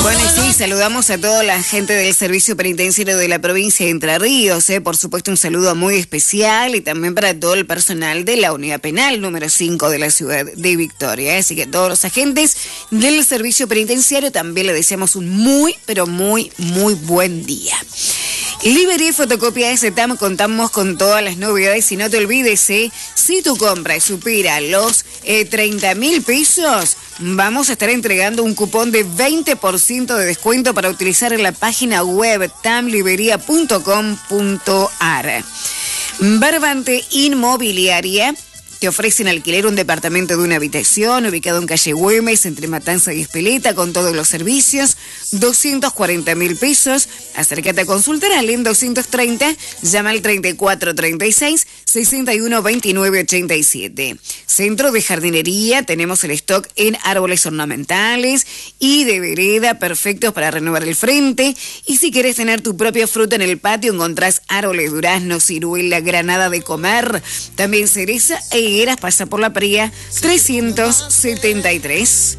Bueno, y sí, saludamos a toda la gente del Servicio Penitenciario de la provincia de Entre Ríos, por supuesto un saludo muy especial y también para todo el personal de la Unidad Penal número 5 de la ciudad de Victoria, así que a todos los agentes del Servicio Penitenciario también le deseamos un muy, pero muy, muy buen día. Librería Fotocopia STAM, contamos con todas las novedades y no te olvides, si tu compra supera los 30.000 pesos, vamos a estar entregando un cupón de 20% de descuento para utilizar en la página web tamliberia.com.ar. Barbante Inmobiliaria te ofrecen alquiler un departamento de una habitación ubicado en calle Güemes, entre Matanza y Espeleta, con todos los servicios, 240.000 pesos. Acércate a consultar al LEN 230, llama al 3436 61 29 87. Centro de jardinería, tenemos el stock en árboles ornamentales y de vereda, perfectos para renovar el frente. Y si querés tener tu propia fruta en el patio, encontrás árboles, durazno, ciruela, granada de comer, también cereza e higueras. Pasa por la Pría 373.